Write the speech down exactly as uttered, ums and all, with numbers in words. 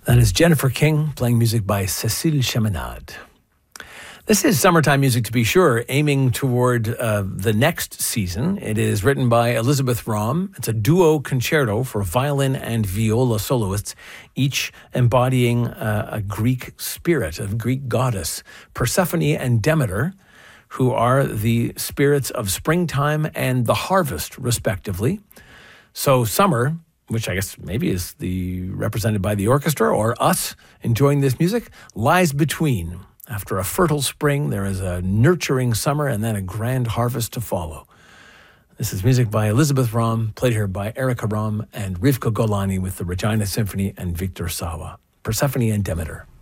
That is Jennifer King playing music by Cécile Cheminade. This is summertime music, to be sure, aiming toward uh, the next season. It is written by Elizabeth Romm. It's a duo concerto for violin and viola soloists, each embodying uh, a Greek spirit, a Greek goddess, Persephone and Demeter, who are the spirits of springtime and the harvest, respectively. So summer, which I guess maybe is the represented by the orchestra or us enjoying this music, lies between. After a fertile spring, there is a nurturing summer and then a grand harvest to follow. This is music by Elizabeth Romm, played here by Erica Romm and Rivka Golani with the Regina Symphony and Victor Sawa. Persephone and Demeter.